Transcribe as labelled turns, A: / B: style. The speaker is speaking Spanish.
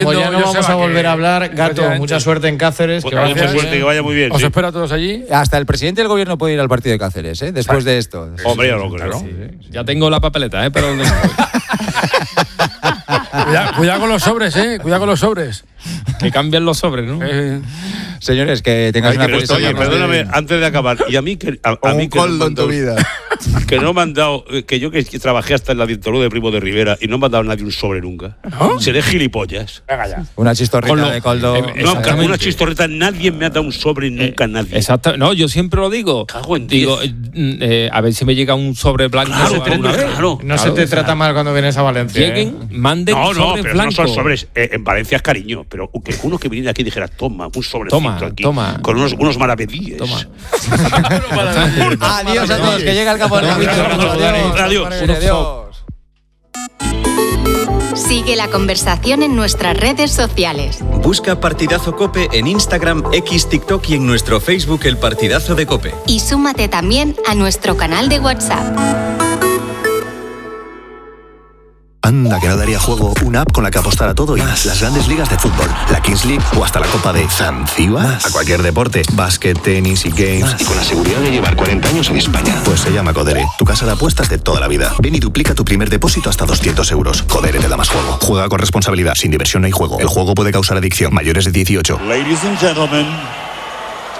A: Pues ya no vamos a volver a hablar. Gato, mucha suerte en Cáceres.
B: Pues mucha suerte, que vaya muy bien.
C: Os espero a todos allí.
D: Hasta el presidente del gobierno puede ir al partido de Cáceres, después de esto.
B: Hombre, ya lo creo.
E: Ya tengo la papeleta, pero
C: Cuidado con los sobres, Cuidado con los sobres.
E: Que cambien los sobres, ¿no?
D: Señores, que tengáis una feliz
B: Oye, perdóname, antes de acabar. Y a mí que
D: un coldo en tu vida.
B: Que no me han dado, que yo que trabajé hasta en la dictadura de Primo de Rivera y no me ha dado nadie un sobre nunca.
C: ¿No?
B: Seré gilipollas.
C: Venga ya.
D: Una chistorrita de coldo.
B: No, una chistorrita, nadie me ha dado un sobre, nunca nadie.
E: Exacto. No, yo siempre lo digo.
B: Cago en
E: digo, a ver si me llega un sobre blanco.
A: No se te trata mal cuando vienes a Valencia.
E: Lleguen, manden sobres
B: pero
E: blancos.
B: no son sobres. En Valencia es cariño, pero que uno que viniera aquí dijera, toma, un sobrecito aquí.
E: Toma.
B: Con unos maravedíes.
E: Toma.
D: Adiós a todos, que llega el campo del
B: Adiós.
D: Adiós.
F: Sigue la conversación en nuestras redes sociales.
G: Busca Partidazo COPE en Instagram, X, TikTok y en nuestro Facebook El Partidazo de COPE.
F: Y súmate también a nuestro canal de WhatsApp.
H: Anda, que no daría juego una app con la que apostar a todo y más. Las grandes ligas de fútbol, la Kings League o hasta la Copa de Zanzíbar. A cualquier deporte, básquet, tenis y games. Y con la seguridad de llevar 40 años en España. Pues se llama Codere, tu casa de apuestas de toda la vida. Ven y duplica tu primer depósito hasta 200 euros. Codere te da más juego. Juega con responsabilidad. Sin diversión no hay juego. El juego puede causar adicción. Mayores de 18.
I: Ladies and gentlemen,